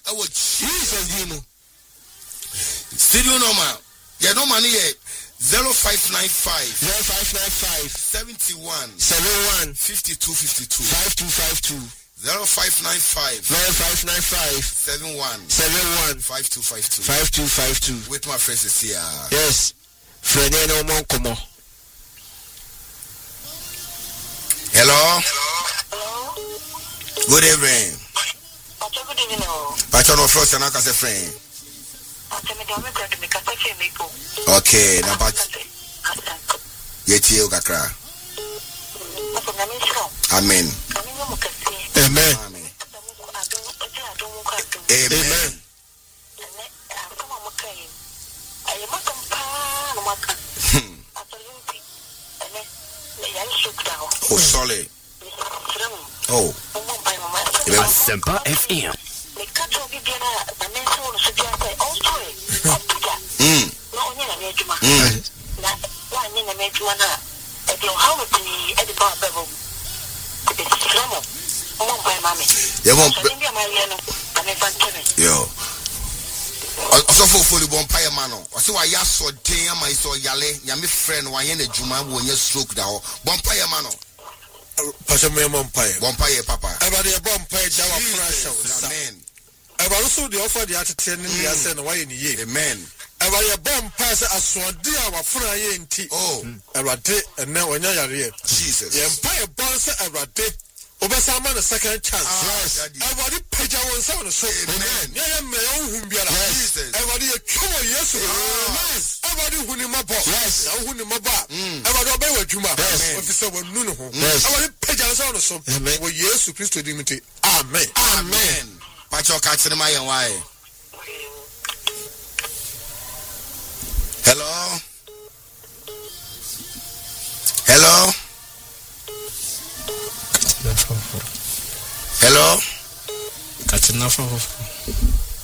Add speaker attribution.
Speaker 1: Jesus name.
Speaker 2: Studio number. Yeah, no money yet. 0595 71 52 0595 71 52 with my friends is here.
Speaker 1: Yes. Friend no more come on.
Speaker 2: Hello. Good evening. Pacho no frost na kase friend. Okay, na pat. Yeti o kakra. Amen.
Speaker 1: Amen.
Speaker 2: Amen. Oh, solid. Oh.
Speaker 3: Semper FM.
Speaker 2: Yo. Also for fully bonfire mano. So I saw day my so yale, yami friend, why in a juma when you stroke down. Bonfire mano.
Speaker 1: Pastor me bonfire.
Speaker 2: Bonfire papa.
Speaker 1: Everybody a bonfire jawa fresh.
Speaker 2: Amen.
Speaker 1: Everybody also the offer the attitude in the ascent why in ye.
Speaker 2: Amen.
Speaker 1: Everybody a bonfire as one day our friend ye in tea.
Speaker 2: Oh.
Speaker 1: Everybody and now when you're here.
Speaker 2: Jesus.
Speaker 1: The empire bonds everybody. Obesama the second chance.
Speaker 2: Yes.
Speaker 1: Everybody page one sound so.
Speaker 2: Amen.
Speaker 1: Yeah, me own humbiara.
Speaker 2: Jesus.
Speaker 1: Everybody a come yes. Yes. Everybody who ni mabo. Yes. Now who ni mabo. Everybody obey what juma. Yes. Officer won nuno. Yes. Everybody page one sound so. Amen. Wo Yesu Kristo dimiti. Amen.
Speaker 2: Amen. Pacho catch the my why. Hello. Hello. Hello.
Speaker 3: Katina for